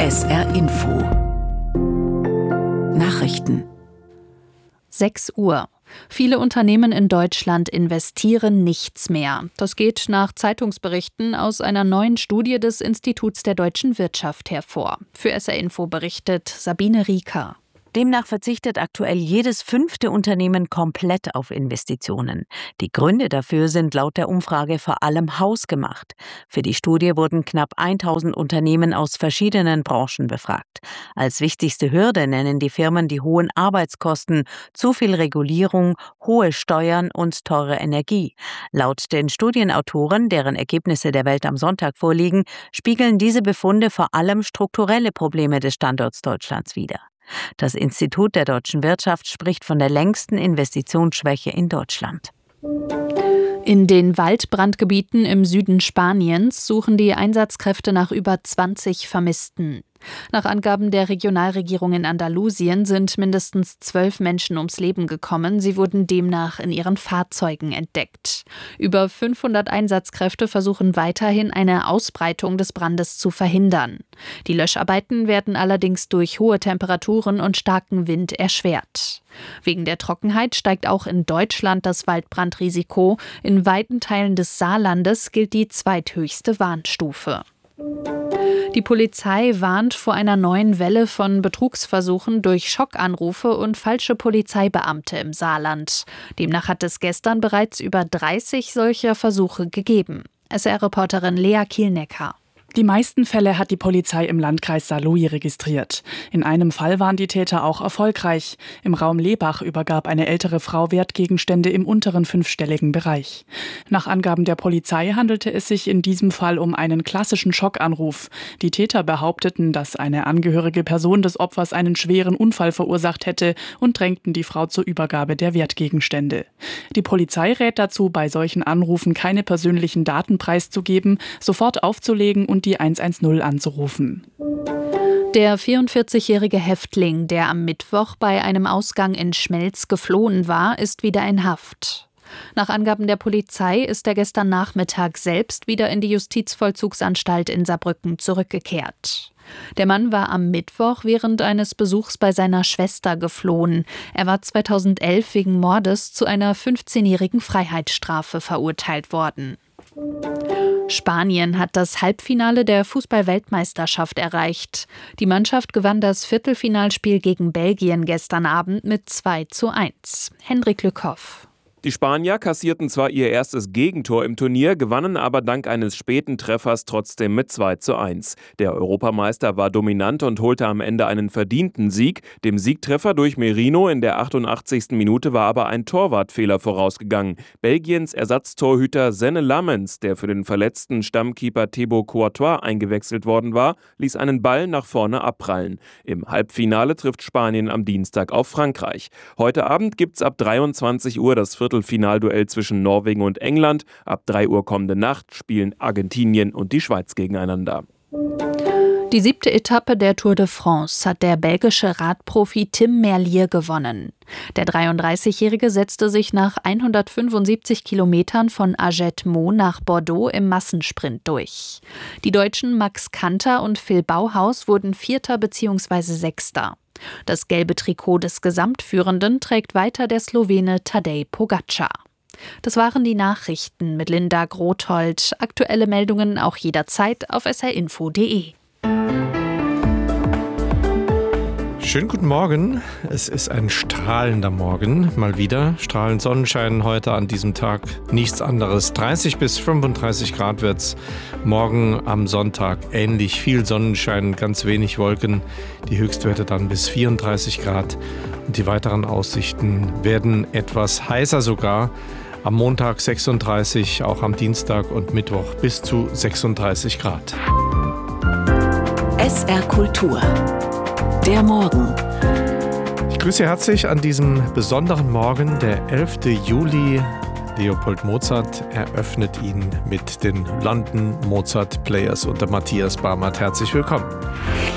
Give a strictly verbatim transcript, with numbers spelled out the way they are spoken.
S R Info Nachrichten. sechs Uhr. Viele Unternehmen in Deutschland investieren nichts mehr. Das geht nach Zeitungsberichten aus einer neuen Studie des Instituts der deutschen Wirtschaft hervor. Für S R Info berichtet Sabine Rieker. Demnach verzichtet aktuell jedes fünfte Unternehmen komplett auf Investitionen. Die Gründe dafür sind laut der Umfrage vor allem hausgemacht. Für die Studie wurden knapp tausend Unternehmen aus verschiedenen Branchen befragt. Als wichtigste Hürde nennen die Firmen die hohen Arbeitskosten, zu viel Regulierung, hohe Steuern und teure Energie. Laut den Studienautoren, deren Ergebnisse der Welt am Sonntag vorliegen, spiegeln diese Befunde vor allem strukturelle Probleme des Standorts Deutschlands wider. Das Institut der deutschen Wirtschaft spricht von der längsten Investitionsschwäche in Deutschland. In den Waldbrandgebieten im Süden Spaniens suchen die Einsatzkräfte nach über zwanzig Vermissten. Nach Angaben der Regionalregierung in Andalusien sind mindestens zwölf Menschen ums Leben gekommen. Sie wurden demnach in ihren Fahrzeugen entdeckt. Über fünfhundert Einsatzkräfte versuchen weiterhin, eine Ausbreitung des Brandes zu verhindern. Die Löscharbeiten werden allerdings durch hohe Temperaturen und starken Wind erschwert. Wegen der Trockenheit steigt auch in Deutschland das Waldbrandrisiko. In weiten Teilen des Saarlandes gilt die zweithöchste Warnstufe. Die Polizei warnt vor einer neuen Welle von Betrugsversuchen durch Schockanrufe und falsche Polizeibeamte im Saarland. Demnach hat es gestern bereits über dreißig solcher Versuche gegeben. S R-Reporterin Lea Kielnecker. Die meisten Fälle hat die Polizei im Landkreis Saarlouis registriert. In einem Fall waren die Täter auch erfolgreich. Im Raum Lebach übergab eine ältere Frau Wertgegenstände im unteren fünfstelligen Bereich. Nach Angaben der Polizei handelte es sich in diesem Fall um einen klassischen Schockanruf. Die Täter behaupteten, dass eine angehörige Person des Opfers einen schweren Unfall verursacht hätte und drängten die Frau zur Übergabe der Wertgegenstände. Die Polizei rät dazu, bei solchen Anrufen keine persönlichen Daten preiszugeben, sofort aufzulegen und die eins eins null anzurufen. Der vierundvierzigjährige Häftling, der am Mittwoch bei einem Ausgang in Schmelz geflohen war, ist wieder in Haft. Nach Angaben der Polizei ist er gestern Nachmittag selbst wieder in die Justizvollzugsanstalt in Saarbrücken zurückgekehrt. Der Mann war am Mittwoch während eines Besuchs bei seiner Schwester geflohen. Er war zweitausendelf wegen Mordes zu einer fünfzehnjährigen Freiheitsstrafe verurteilt worden. Spanien hat das Halbfinale der Fußball-Weltmeisterschaft erreicht. Die Mannschaft gewann das Viertelfinalspiel gegen Belgien gestern Abend mit zwei zu eins. Henrik Lückhoff. Die Spanier kassierten zwar ihr erstes Gegentor im Turnier, gewannen aber dank eines späten Treffers trotzdem mit zwei zu eins. Der Europameister war dominant und holte am Ende einen verdienten Sieg. Dem Siegtreffer durch Merino in der achtundachtzigsten Minute war aber ein Torwartfehler vorausgegangen. Belgiens Ersatztorhüter Senne Lammens, der für den verletzten Stammkeeper Thibaut Courtois eingewechselt worden war, ließ einen Ball nach vorne abprallen. Im Halbfinale trifft Spanien am Dienstag auf Frankreich. Heute Abend gibt's ab dreiundzwanzig Uhr das Viertelfinalduell zwischen Norwegen und England. Ab drei Uhr kommende Nacht spielen Argentinien und die Schweiz gegeneinander. Die siebte Etappe der Tour de France hat der belgische Radprofi Tim Merlier gewonnen. Der dreiunddreißigjährige setzte sich nach hundertfünfundsiebzig Kilometern von Aget-Maux nach Bordeaux im Massensprint durch. Die Deutschen Max Kanter und Phil Bauhaus wurden Vierter bzw. Sechster. Das gelbe Trikot des Gesamtführenden trägt weiter der Slowene Tadej Pogačar. Das waren die Nachrichten mit Linda Grothold. Aktuelle Meldungen auch jederzeit auf s r info punkt d e. Schönen guten Morgen. Es ist ein strahlender Morgen, mal wieder. Strahlend Sonnenschein heute an diesem Tag. Nichts anderes. dreißig bis fünfunddreißig Grad wird's morgen am Sonntag. Ähnlich viel Sonnenschein, ganz wenig Wolken. Die Höchstwerte dann bis vierunddreißig Grad. Und die weiteren Aussichten werden etwas heißer sogar. Am Montag sechsunddreißig, auch am Dienstag und Mittwoch bis zu sechsunddreißig Grad. S R Kultur. Der Morgen. Ich grüße Sie herzlich an diesem besonderen Morgen, der elften Juli. Leopold Mozart eröffnet ihn mit den London Mozart Players unter Matthias Barmert. Herzlich willkommen.